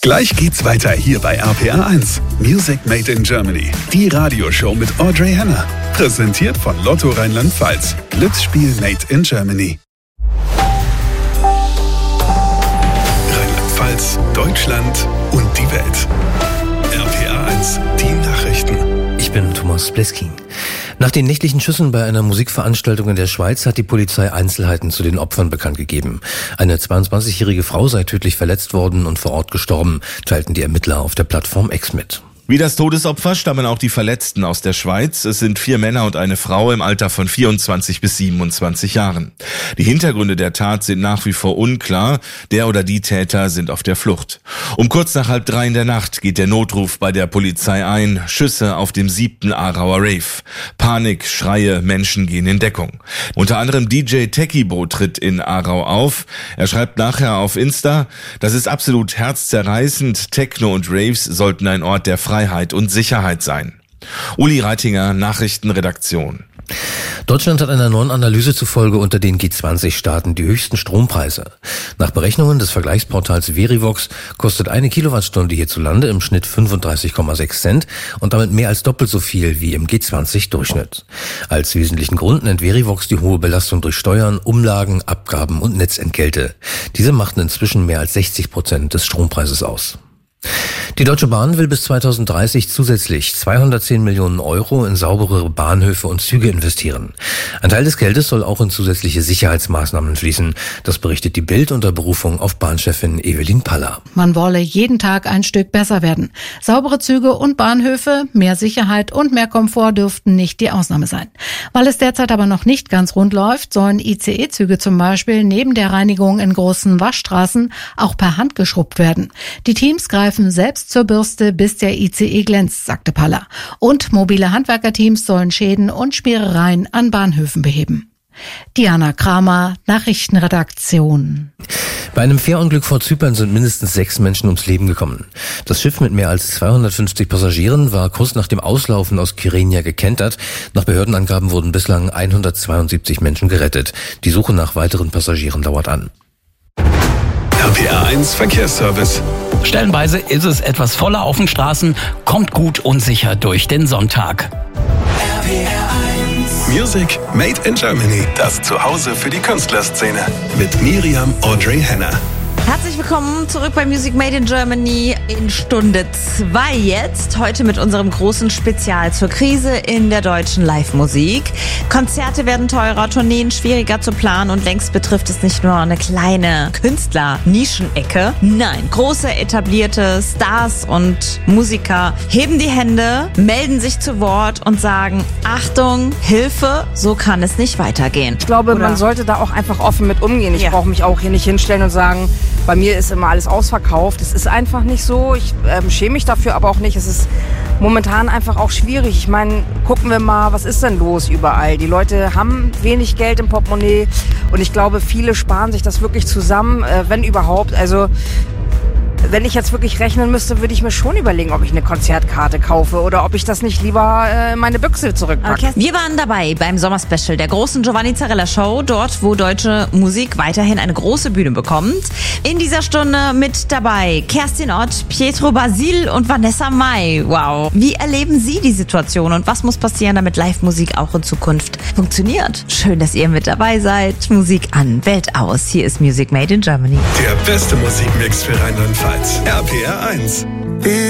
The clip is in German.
Gleich geht's weiter hier bei RPR 1. Music Made in Germany. Die Radioshow mit Audrey Henner. Präsentiert von Lotto Rheinland-Pfalz. Glücksspiel Made in Germany. Rheinland-Pfalz, Deutschland und die Welt. RPR 1, die Nachrichten. Ich bin Thomas Blesking. Nach den nächtlichen Schüssen bei einer Musikveranstaltung in der Schweiz hat die Polizei Einzelheiten zu den Opfern bekannt gegeben. Eine 22-jährige Frau sei tödlich verletzt worden und vor Ort gestorben, teilten die Ermittler auf der Plattform X mit. Wie das Todesopfer stammen auch die Verletzten aus der Schweiz. Es sind 4 Männer und eine Frau im Alter von 24 bis 27 Jahren. Die Hintergründe der Tat sind nach wie vor unklar. Der oder die Täter sind auf der Flucht. Um kurz nach 2:30 in der Nacht geht der Notruf bei der Polizei ein. Schüsse auf dem 7. Aarauer Rave. Panik, Schreie, Menschen gehen in Deckung. Unter anderem DJ Techibo tritt in Aarau auf. Er schreibt nachher auf Insta: Das ist absolut herzzerreißend. Techno und Raves sollten ein Ort der Freiheit und Sicherheit sein. Uli Reitinger, Nachrichtenredaktion. Deutschland hat einer neuen Analyse zufolge unter den G20-Staaten die höchsten Strompreise. Nach Berechnungen des Vergleichsportals Verivox kostet eine Kilowattstunde hierzulande im Schnitt 35,6 Cent und damit mehr als doppelt so viel wie im G20-Durchschnitt. Als wesentlichen Grund nennt Verivox die hohe Belastung durch Steuern, Umlagen, Abgaben und Netzentgelte. Diese machten inzwischen mehr als 60% des Strompreises aus. Die Deutsche Bahn will bis 2030 zusätzlich 210 Millionen Euro in saubere Bahnhöfe und Züge investieren. Ein Teil des Geldes soll auch in zusätzliche Sicherheitsmaßnahmen fließen. Das berichtet die Bild unter Berufung auf Bahnchefin Evelyn Paller. Man wolle jeden Tag ein Stück besser werden. Saubere Züge und Bahnhöfe, mehr Sicherheit und mehr Komfort dürften nicht die Ausnahme sein. Weil es derzeit aber noch nicht ganz rund läuft, sollen ICE-Züge zum Beispiel neben der Reinigung in großen Waschstraßen auch per Hand geschrubbt werden. Die Teams greifen selbst zur Bürste, bis der ICE glänzt, sagte Paller. Und mobile Handwerkerteams sollen Schäden und Schmierereien an Bahnhöfen beheben. Diana Kramer, Nachrichtenredaktion. Bei einem Fährunglück vor Zypern sind mindestens 6 Menschen ums Leben gekommen. Das Schiff mit mehr als 250 Passagieren war kurz nach dem Auslaufen aus Kyrenia gekentert. Nach Behördenangaben wurden bislang 172 Menschen gerettet. Die Suche nach weiteren Passagieren dauert an. RPR 1 Verkehrsservice. Stellenweise ist es etwas voller auf den Straßen, kommt gut und sicher durch den Sonntag. RPR 1 Music Made in Germany. Das Zuhause für die Künstlerszene. Mit Miriam Audrey Henner. Herzlich willkommen zurück bei Music Made in Germany in Stunde 2 jetzt. Heute mit unserem großen Spezial zur Krise in der deutschen Live-Musik. Konzerte werden teurer, Tourneen schwieriger zu planen und längst betrifft es nicht nur eine kleine Künstler-Nischenecke. Nein, große etablierte Stars und Musiker heben die Hände, melden sich zu Wort und sagen: Achtung, Hilfe, so kann es nicht weitergehen. Ich glaube, man sollte da auch einfach offen mit umgehen. Ich brauche mich auch hier nicht hinstellen und sagen, bei mir ist immer alles ausverkauft. Es ist einfach nicht so. Ich schäme mich dafür aber auch nicht. Es ist momentan einfach auch schwierig. Ich meine, gucken wir mal, was ist denn los überall? Die Leute haben wenig Geld im Portemonnaie und ich glaube, viele sparen sich das wirklich zusammen, wenn überhaupt. Also wenn ich jetzt wirklich rechnen müsste, würde ich mir schon überlegen, ob ich eine Konzertkarte kaufe oder ob ich das nicht lieber in meine Büchse zurückpacke. Okay. Wir waren dabei beim Sommerspecial der großen Giovanni Zarella Show, dort wo deutsche Musik weiterhin eine große Bühne bekommt. In dieser Stunde mit dabei Kerstin Ott, Pietro Basil und Vanessa Mai. Wow. Wie erleben Sie die Situation und was muss passieren, damit Live-Musik auch in Zukunft funktioniert? Schön, dass ihr mit dabei seid. Musik an, Welt aus. Hier ist Music Made in Germany. Der beste Musikmix für Rheinland-Pfalz. RPR 1.